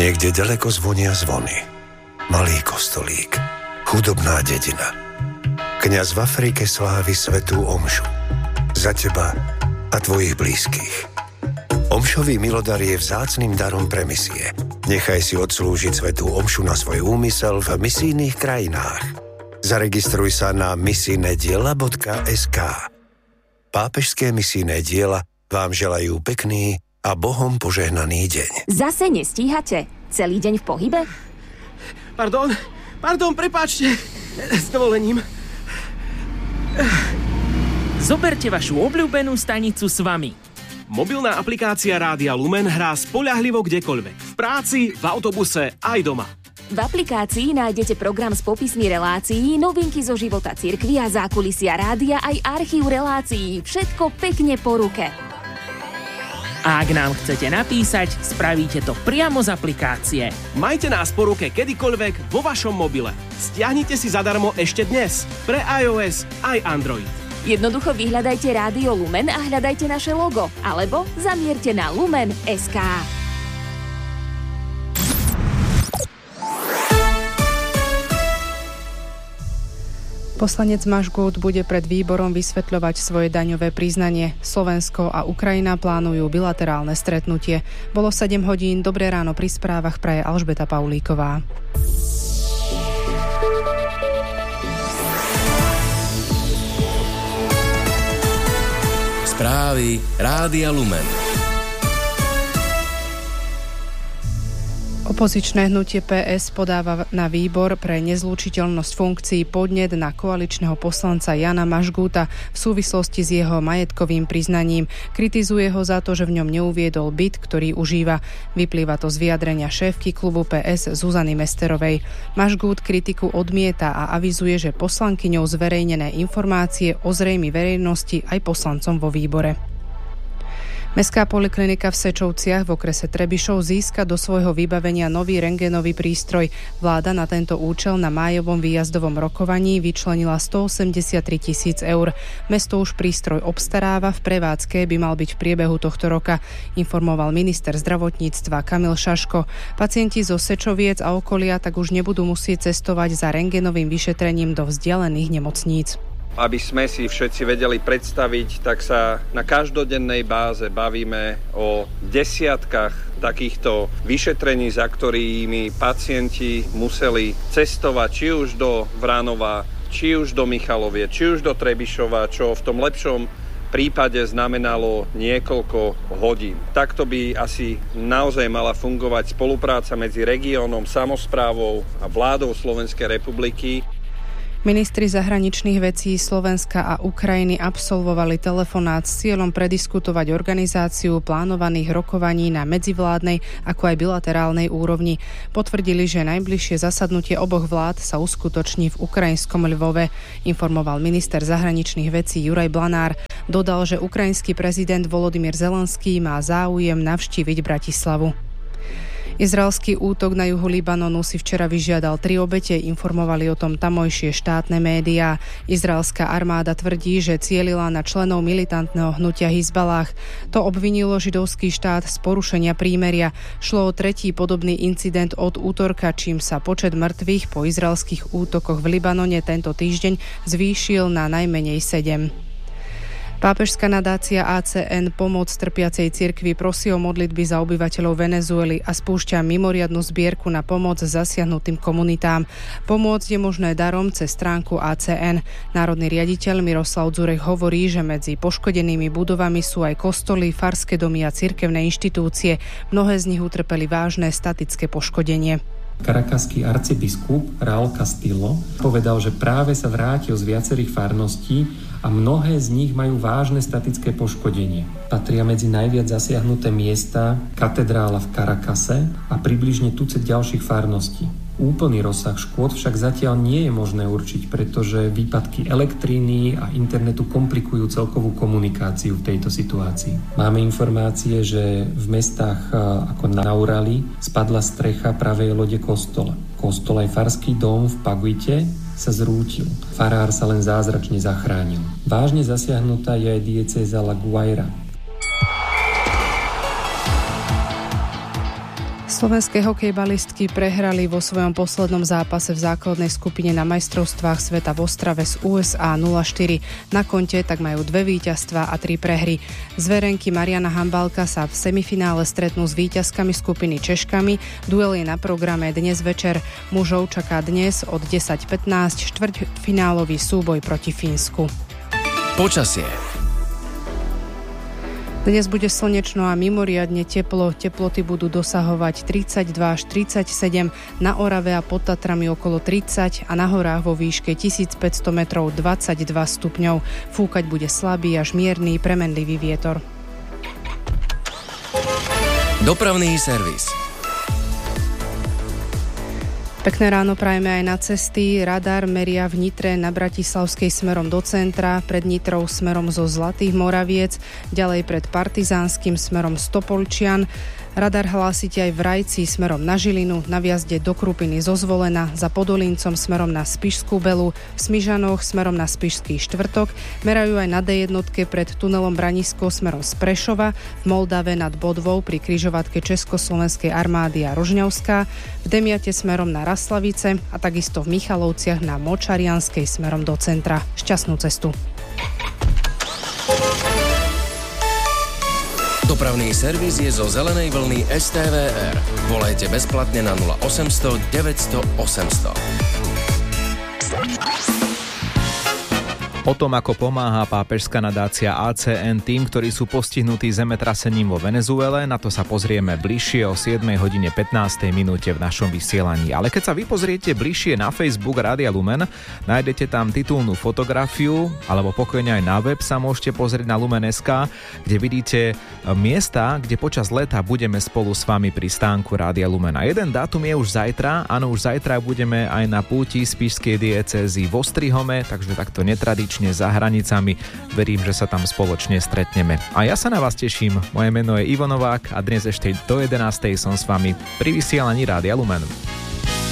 Niekde ďaleko zvonia zvony. Malý kostolík. Chudobná dedina. Kňaz v Afrike slávi svätú omšu. Za teba a tvojich blízkych. Omšový milodar je vzácnym darom pre misie. Nechaj si odslúžiť svätú omšu na svoj úmysel v misijných krajinách. Zaregistruj sa na misijnediela.sk. Pápežské misijné diela vám želajú pekný a Bohom požehnaný deň. Zase nestíhate? Celý deň v pohybe? Pardon, prepáčte. S dovolením. Zoberte vašu obľúbenú stanicu s vami. Mobilná aplikácia Rádia Lumen hrá spoľahlivo kdekoľvek. V práci, v autobuse, aj doma. V aplikácii nájdete program s popismi relácií, novinky zo života cirkvi a zákulisia rádia aj archív relácií. Všetko pekne po ruke. A ak nám chcete napísať, spravíte to priamo z aplikácie. Majte nás po ruke kedykoľvek vo vašom mobile. Stiahnite si zadarmo ešte dnes. Pre iOS aj Android. Jednoducho vyhľadajte Rádio Lumen a hľadajte naše logo. Alebo zamierte na lumen.sk. Poslanec Mažgút bude pred výborom vysvetľovať svoje daňové priznanie. Slovensko a Ukrajina plánujú bilaterálne stretnutie. Bolo 7 hodín, dobré ráno pri správach praje Alžbeta Paulíková. Správy Rádia Lumen. Opozičné hnutie PS podáva na výbor pre nezlučiteľnosť funkcií podnet na koaličného poslanca Jana Mažgúta v súvislosti s jeho majetkovým priznaním. Kritizuje ho za to, že v ňom neuviedol byt, ktorý užíva. Vyplýva to z vyjadrenia šéfky klubu PS Zuzany Mesterovej. Mažgút kritiku odmieta a avizuje, že poslankyňou zverejnené informácie ozrejmi verejnosti aj poslancom vo výbore. Mestská poliklinika v Sečovciach v okrese Trebišov získa do svojho vybavenia nový rentgenový prístroj. Vláda na tento účel na májovom výjazdovom rokovaní vyčlenila 183 000 eur. Mesto už prístroj obstaráva, v prevádzke by mal byť v priebehu tohto roka, informoval minister zdravotníctva Kamil Šaško. Pacienti zo Sečoviec a okolia tak už nebudú musieť cestovať za rentgenovým vyšetrením do vzdialených nemocníc. Aby sme si všetci vedeli predstaviť, tak sa na každodennej báze bavíme o desiatkách takýchto vyšetrení, za ktorými pacienti museli cestovať či už do Vranova, či už do Michalovie, či už do Trebišova, čo v tom lepšom prípade znamenalo niekoľko hodín. Takto by asi naozaj mala fungovať spolupráca medzi regiónom, samosprávou a vládou Slovenskej republiky. Ministri zahraničných vecí Slovenska a Ukrajiny absolvovali telefonát s cieľom prediskutovať organizáciu plánovaných rokovaní na medzivládnej ako aj bilaterálnej úrovni. Potvrdili, že najbližšie zasadnutie oboch vlád sa uskutoční v ukrajinskom Lvove, informoval minister zahraničných vecí Juraj Blanár. Dodal, že ukrajinský prezident Volodymyr Zelenský má záujem navštíviť Bratislavu. Izraelský útok na juhu Libanonu si včera vyžiadal 3 obete, informovali o tom tamojšie štátne médiá. Izraelská armáda tvrdí, že cielila na členov militantného hnutia Hizbalách. To obvinilo židovský štát z porušenia prímeria. Šlo o tretí podobný incident od útorka, čím sa počet mŕtvych po izraelských útokoch v Libanone tento týždeň zvýšil na najmenej 7. Pápežská nadácia ACN Pomoc trpiacej cirkvi prosí o modlitby za obyvateľov Venezuely a spúšťa mimoriadnu zbierku na pomoc zasiahnutým komunitám. Pomôcť je možné darom cez stránku ACN. Národný riaditeľ Miroslav Dzurek hovorí, že medzi poškodenými budovami sú aj kostoly, farské domy a cirkevné inštitúcie. Mnohé z nich utrpeli vážne statické poškodenie. Karakaský arcibiskup Raúl Castillo povedal, že práve sa vrátil z viacerých farností a mnohé z nich majú vážne statické poškodenie. Patria medzi najviac zasiahnuté miesta katedrála v Caracase a približne tucet ďalších farností. Úplný rozsah škôd však zatiaľ nie je možné určiť, pretože výpadky elektriny a internetu komplikujú celkovú komunikáciu v tejto situácii. Máme informácie, že v mestách ako Naurali spadla strecha pravej lode kostola. Kostol aj farský dom v Paguite sa zrútil. Farár sa len zázračne zachránil. Vážne zasiahnutá je aj diecéza La Guaira. Slovenské hokejbalistky prehrali vo svojom poslednom zápase v základnej skupine na majstrovstvách sveta v Ostrave z USA 0-4. Na konte tak majú 2 víťazstvá a 3 prehry. Zverenky Mariana Hambálka sa v semifinále stretnú s víťazkami skupiny Češkami. Duel je na programe dnes večer. Mužov čaká dnes od 10:15 štvrťfinálový súboj proti Fínsku. Počasie. Dnes bude slnečno a mimoriadne teplo. Teploty budú dosahovať 32 až 37, na Orave a pod Tatrami okolo 30 a na horách vo výške 1500 metrov 22 stupňov. Fúkať bude slabý až mierny premenlivý vietor. Dopravný servis. Pekné ráno prajeme aj na cesty. Radar meria v Nitre na Bratislavskej smerom do centra, pred Nitrou smerom zo Zlatých Moraviec, ďalej pred Partizánskym smerom Stopolčian. Radar hlásite aj v Rajci smerom na Žilinu, na vjazde do Krupiny zo Zvolena, za Podolíncom smerom na Spišskú Belu, v Smižanoch smerom na Spišský Štvrtok. Merajú aj na D1 pred tunelom Branisko smerom z Prešova, v Moldave nad Bodvou pri križovatke Československej armády a Rožňavská, v Demiate smerom na Raslavice a takisto v Michalovciach na Močarianskej smerom do centra. Šťastnú cestu. Dopravný servis je zo zelenej vlny STVR. Volajte bezplatne na 0800 900 800. O tom, ako pomáha pápežská nadácia ACN tým, ktorí sú postihnutí zemetrasením vo Venezuele, na to sa pozrieme bližšie o 7:15 v našom vysielaní. Ale keď sa vy pozriete bližšie na Facebook Rádia Lumen, nájdete tam titulnú fotografiu, alebo pokojne aj na web sa môžete pozrieť na Lumen.sk, kde vidíte miesta, kde počas leta budeme spolu s vami pri stánku Rádia Lumen. A jeden dátum je už zajtra, áno, už zajtra budeme aj na púti spišskej diecézy v Ostrihome, takže takto netradične za hranicami. Verím, že sa tam spoločne stretneme. A ja sa na vás teším. Moje meno je Ivo Novák a dnes ešte do 11:00 som s vami pri vysielaní Rádia Lumen.